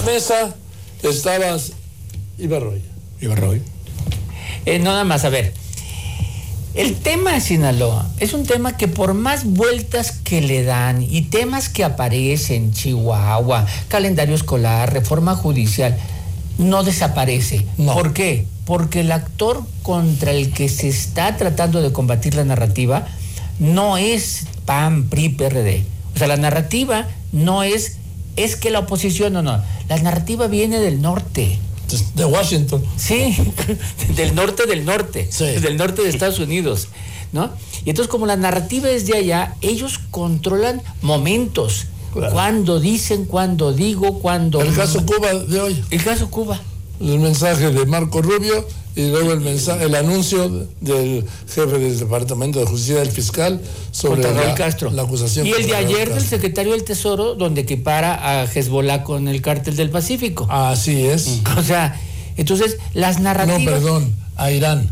mesa estabas Ibarroy. Nada más, a ver. El tema de Sinaloa es un tema que por más vueltas que le dan y temas que aparecen, Chihuahua, calendario escolar, reforma judicial, no desaparece. No. ¿Por qué? Porque el actor contra el que se está tratando de combatir la narrativa no es PAN, PRI, PRD. O sea, la narrativa no es que la oposición, no. La narrativa viene del norte. De Washington. Sí, del norte, sí. del norte de Estados Unidos, ¿no? Y entonces, como la narrativa es de allá, ellos controlan momentos. Claro. Cuando dicen, cuando digo, cuando... El caso Cuba de hoy. El caso Cuba. El mensaje de Marco Rubio y luego el anuncio del jefe del Departamento de Justicia del fiscal sobre la acusación. Y el de ayer del secretario del Tesoro, donde equipara a Hezbollah con el cártel del Pacífico. Así es. O sea, entonces las narrativas... No, perdón, a Irán.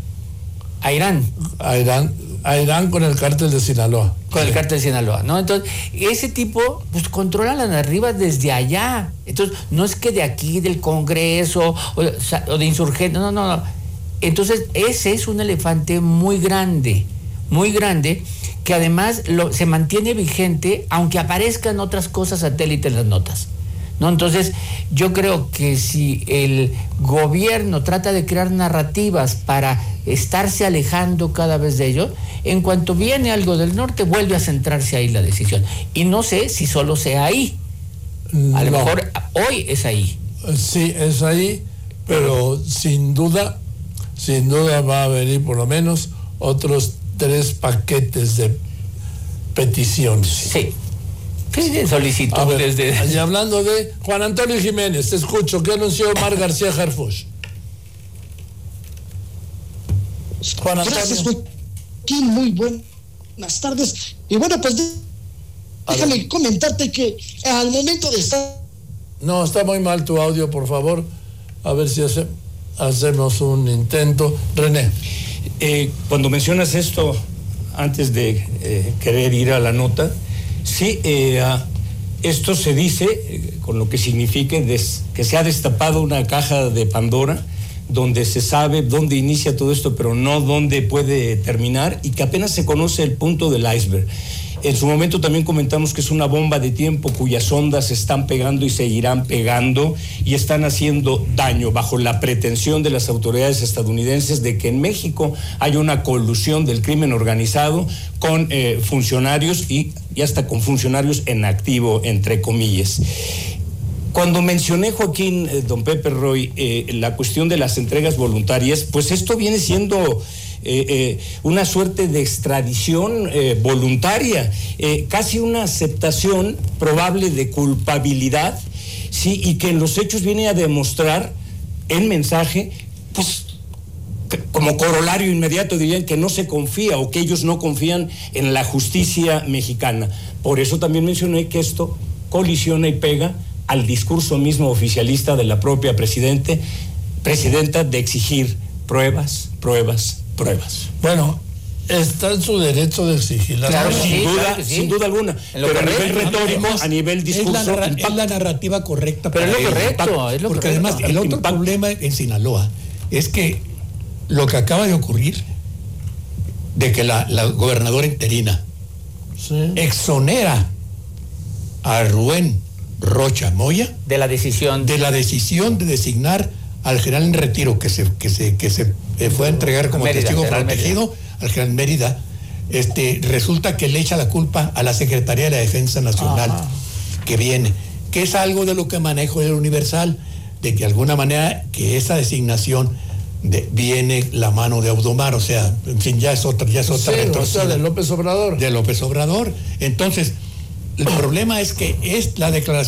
A Irán con el cártel de Sinaloa. Con el cártel de Sinaloa, ¿no? Entonces, ese tipo, pues, controla la narrativa desde allá. Entonces, no es que de aquí, del Congreso, o de insurgentes, no. Entonces, ese es un elefante muy grande, que además se mantiene vigente, aunque aparezcan otras cosas satélites en las notas, ¿no? Entonces, yo creo que si el gobierno trata de crear narrativas para estarse alejando cada vez de ello, en cuanto viene algo del norte, vuelve a centrarse ahí la decisión. Y no sé si solo sea ahí. A lo mejor hoy es ahí. Sí, es ahí, pero sin duda va a venir por lo menos otros 3 paquetes de peticiones. Sí. Solicitudes de... Y hablando de Juan Antonio Jiménez, te escucho. ¿Qué anunció Omar García Harfuch? Juan Antonio. Gracias, Joaquín. Muy buenas tardes. Y bueno, pues déjame comentarte que al momento de estar... No, está muy mal tu audio, por favor. A ver si hacemos un intento. René. Cuando mencionas esto, antes de querer ir a la nota, sí, esto se dice, con lo que significa que se ha destapado una caja de Pandora, donde se sabe dónde inicia todo esto, pero no dónde puede terminar, y que apenas se conoce el punto del iceberg. En su momento también comentamos que es una bomba de tiempo cuyas ondas se están pegando y seguirán pegando y están haciendo daño, bajo la pretensión de las autoridades estadounidenses de que en México hay una colusión del crimen organizado con funcionarios y hasta con funcionarios en activo, entre comillas. Cuando mencioné, Joaquín, don Pepe Roy, la cuestión de las entregas voluntarias, pues esto viene siendo una suerte de extradición voluntaria, casi una aceptación probable de culpabilidad, sí, y que en los hechos viene a demostrar el mensaje, pues como corolario inmediato dirían que no se confía o que ellos no confían en la justicia mexicana. Por eso también mencioné que esto colisiona y pega al discurso mismo oficialista de la propia presidenta de exigir pruebas. Bueno, está en su derecho de exigirlas. Claro, sin duda alguna. Pero a nivel retórico, a nivel discurso... Es la narrativa correcta. Pero es lo correcto. Porque además, el otro problema en Sinaloa es que lo que acaba de ocurrir, de que la gobernadora interina exonera a Rubén Rocha Moya de la decisión de designar al general en retiro que se fue a entregar como testigo protegido al general Mérida. Resulta que le echa la culpa a la Secretaría de la Defensa Nacional que viene, que es algo de lo que manejo el Universal, de que de alguna manera que esa designación viene la mano de Audomar, o sea, en fin, ya es otra de López Obrador. Entonces, el problema es que es la declaración